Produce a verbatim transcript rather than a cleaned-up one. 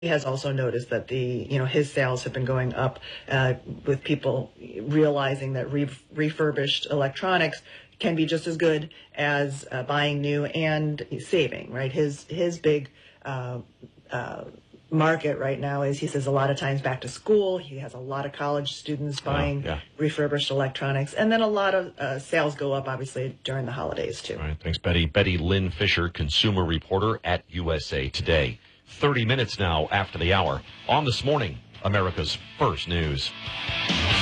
He has also noticed that the, you know, his sales have been going up uh, with people realizing that re- refurbished electronics can be just as good as uh, buying new and saving, right? His his big uh, uh, market right now is, he says, a lot of times back to school. He has a lot of college students buying oh, yeah. refurbished electronics, and then a lot of uh, sales go up, obviously, during the holidays, too. All right, thanks, Betty. Betty Lynn Fisher, consumer reporter at U S A Today. thirty minutes now after the hour on This Morning, America's First News.